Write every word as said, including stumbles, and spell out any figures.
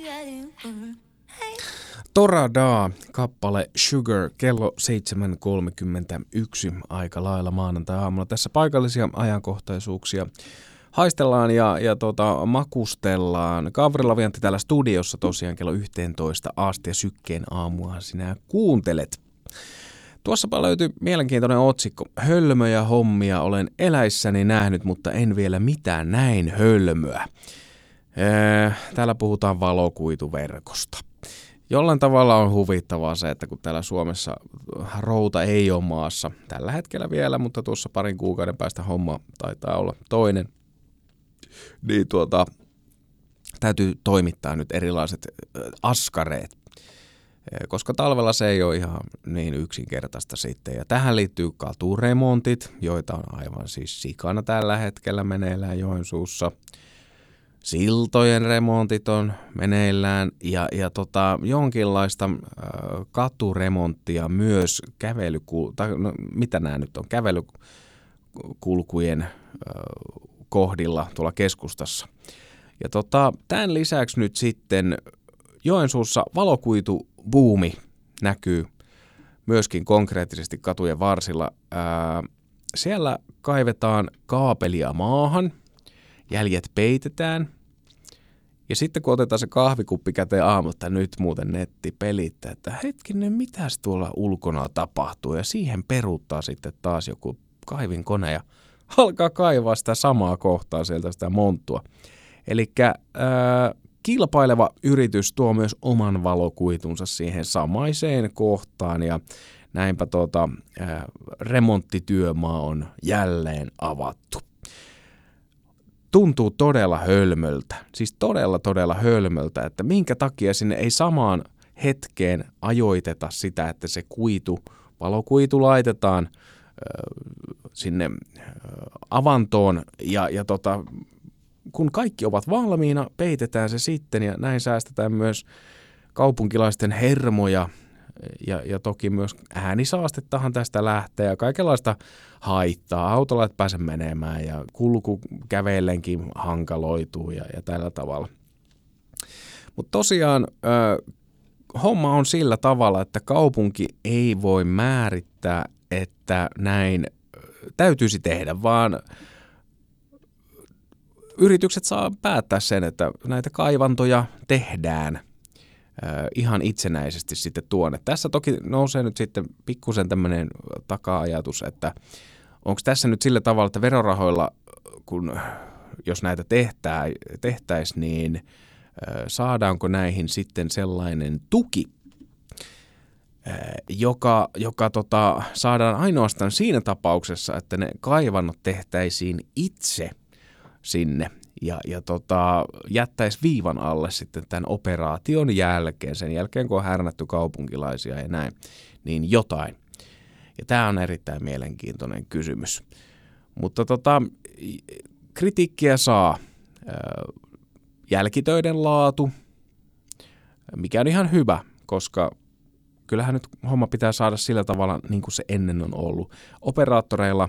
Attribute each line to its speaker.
Speaker 1: Toradaa, kappale Sugar, kello seitsemän kolmekymmentäyksi aika lailla maanantai-aamulla. Tässä paikallisia ajankohtaisuuksia haistellaan ja, ja tota, makustellaan. Gavrila Viantti täällä studiossa tosiaan kello yhteentoista asti ja sykkeen aamua sinä kuuntelet. Tuossapa löytyy mielenkiintoinen otsikko. Hölmöjä hommia olen eläissäni nähnyt, mutta en vielä mitään näin hölmöä. Ee, täällä puhutaan valokuituverkosta. Jollain tavalla on huvittavaa se, että kun täällä Suomessa routa ei ole maassa tällä hetkellä vielä, mutta tuossa parin kuukauden päästä homma taitaa olla toinen, niin tuota, täytyy toimittaa nyt erilaiset askareet, koska talvella se ei ole ihan niin yksinkertaista sitten. Ja tähän liittyy katuremontit, joita on aivan siis sikana tällä hetkellä meneillään Joensuussa. Siltojen remontit on meneillään ja, ja tota, jonkinlaista äh, katuremonttia myös kävelyku, tai no, mitä nämä nyt on, kävelykulkujen äh, kohdilla tuolla keskustassa. Ja tota, tämän lisäksi nyt sitten Joensuussa valokuitubuumi näkyy myöskin konkreettisesti katujen varsilla. Äh, siellä kaivetaan kaapelia maahan. Jäljet peitetään. Ja sitten kun otetaan se kahvikuppi käteen aamutta, nyt muuten netti pelittää, että hetkinen, mitäs tuolla ulkona tapahtuu. Ja siihen peruuttaa sitten taas joku kaivinkone ja alkaa kaivaa sitä samaa kohtaa sieltä sitä monttua. Elikkä ää, kilpaileva yritys tuo myös oman valokuitunsa siihen samaiseen kohtaan ja näinpä tuota, ää, remonttityömaa on jälleen avattu. Tuntuu todella hölmöltä, siis todella todella hölmöltä, että minkä takia sinne ei samaan hetkeen ajoiteta sitä, että se kuitu, valokuitu laitetaan äh, sinne äh, avantoon ja, ja tota, kun kaikki ovat valmiina, peitetään se sitten ja näin säästetään myös kaupunkilaisten hermoja ja, ja toki myös äänisaastettahan tästä lähtee ja kaikenlaista haittaa. Autolla et pääse menemään ja kulku kävellenkin hankaloituu ja, ja tällä tavalla. Mutta tosiaan ö, homma on sillä tavalla, että kaupunki ei voi määrittää, että näin täytyisi tehdä, vaan yritykset saa päättää sen, että näitä kaivantoja tehdään ihan itsenäisesti sitten tuonne. Tässä toki nousee nyt sitten pikkusen tämmöinen taka-ajatus, että onko tässä nyt sillä tavalla, että verorahoilla, kun jos näitä tehtää, tehtäisiin, niin saadaanko näihin sitten sellainen tuki, joka, joka tota, saadaan ainoastaan siinä tapauksessa, että ne kaivannot tehtäisiin itse sinne. Ja, ja tota, jättäisi viivan alle sitten tämän operaation jälkeen, sen jälkeen kun on härnätty kaupunkilaisia ja näin, niin jotain. Ja tämä on erittäin mielenkiintoinen kysymys. Mutta tota, kritiikkiä saa ää, jälkitöiden laatu, mikä on ihan hyvä, koska kyllähän nyt homma pitää saada sillä tavalla niin kuin se ennen on ollut. Operaattoreilla